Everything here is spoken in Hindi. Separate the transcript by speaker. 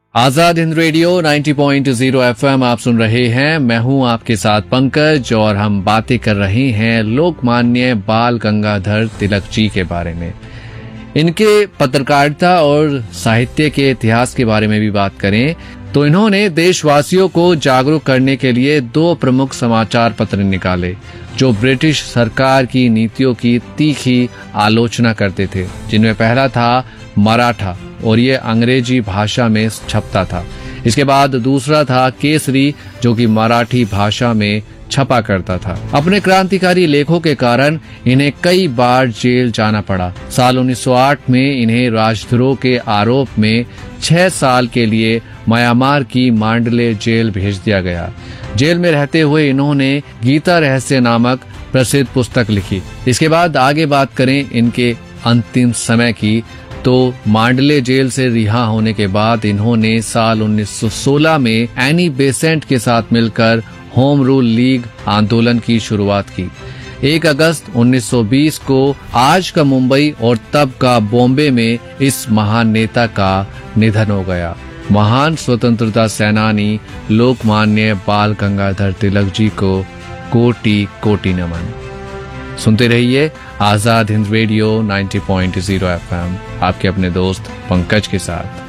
Speaker 1: आजाद हिंद रेडियो 90.0 एफएम आप सुन रहे हैं। मैं हूं आपके साथ पंकज और हम बातें कर रहे हैं लोकमान्य बाल गंगाधर तिलक जी के बारे में। इनके पत्रकारिता और साहित्य के इतिहास के बारे में भी बात करें तो इन्होंने देशवासियों को जागरूक करने के लिए 2 प्रमुख समाचार पत्र निकाले जो ब्रिटिश सरकार की नीतियों की तीखी आलोचना करते थे, जिनमें पहला था मराठा और ये अंग्रेजी भाषा में छपता था। इसके बाद दूसरा था केसरी जो कि मराठी भाषा में छपा करता था। अपने क्रांतिकारी लेखों के कारण इन्हें कई बार जेल जाना पड़ा। साल 1908 में इन्हें राजद्रोह के आरोप में 6 साल के लिए म्यांमार की मांडले जेल भेज दिया गया। जेल में रहते हुए इन्होंने गीता रहस्य नामक प्रसिद्ध पुस्तक लिखी। इसके बाद आगे बात करें इनके अंतिम समय की तो मांडले जेल से रिहा होने के बाद इन्होंने साल 1916 में एनी बेसेंट के साथ मिलकर होम रूल लीग आंदोलन की शुरुआत की। 1 अगस्त 1920 को आज का मुंबई और तब का बॉम्बे में इस महान नेता का निधन हो गया। महान स्वतंत्रता सेनानी लोकमान्य बाल गंगाधर तिलक जी को कोटि कोटि नमन। सुनते रहिए आजाद हिंद रेडियो 90.0 एफएम, आपके अपने दोस्त पंकज के साथ।